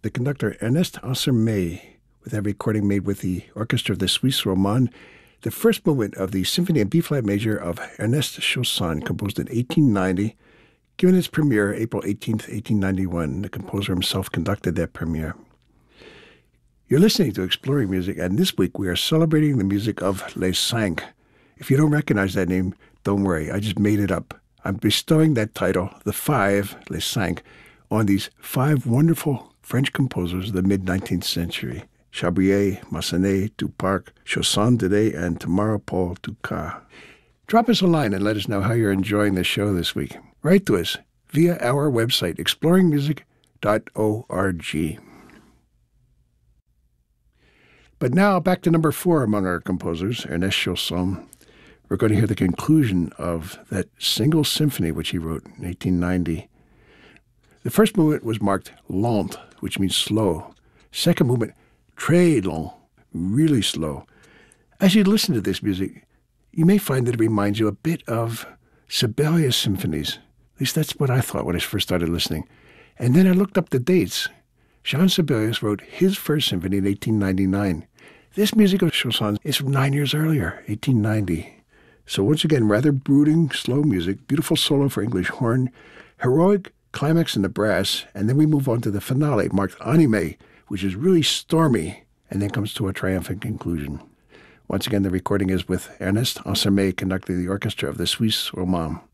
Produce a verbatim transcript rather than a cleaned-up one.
the conductor Ernest Ansermet, with that recording made with the orchestra of the Suisse Romande, the first movement of the Symphony in B-flat major of Ernest Chausson, composed in eighteen ninety, given its premiere April eighteenth, eighteen ninety-one. The composer himself conducted that premiere. You're listening to Exploring Music, and this week we are celebrating the music of Les Cinq. If you don't recognize that name, don't worry, I just made it up. I'm bestowing that title, The Five, Les Cinq, on these five wonderful French composers of the mid-nineteenth century: Chabrier, Massenet, Duparc, Chausson today, and tomorrow Paul Dukas. Drop us a line and let us know how you're enjoying the show this week. Write to us via our website, exploring music dot org. But now back to number four among our composers, Ernest Chausson. We're going to hear the conclusion of that single symphony which he wrote in eighteen ninety. The first movement was marked lent, which means slow. Second movement, très lent, really slow. As you listen to this music, you may find that it reminds you a bit of Sibelius symphonies. At least that's what I thought when I first started listening. And then I looked up the dates. Jean Sibelius wrote his first symphony in eighteen ninety-nine. This music of Chausson is from nine years earlier, eighteen ninety. So once again, rather brooding, slow music, beautiful solo for English horn, heroic climax in the brass, and then we move on to the finale, marked Animé, which is really stormy, and then comes to a triumphant conclusion. Once again, the recording is with Ernest Ansermet conducting the orchestra of the Suisse Romande.